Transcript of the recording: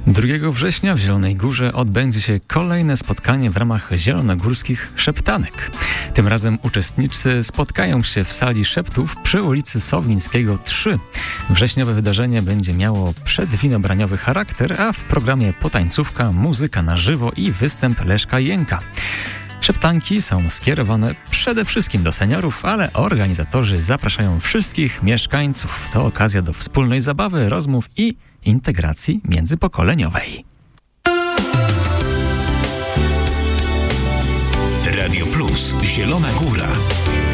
2 września w Zielonej Górze odbędzie się kolejne spotkanie w ramach zielonogórskich szeptanek. Tym razem uczestnicy spotkają się w sali szeptów przy ulicy Sowińskiego 3. Wrześniowe wydarzenie będzie miało przedwinobraniowy charakter, a w programie potańcówka, muzyka na żywo i występ Leszka Jęka. Szeptanki są skierowane przede wszystkim do seniorów, ale organizatorzy zapraszają wszystkich mieszkańców. To okazja do wspólnej zabawy, rozmów i integracji międzypokoleniowej. Radio Plus Zielona Góra.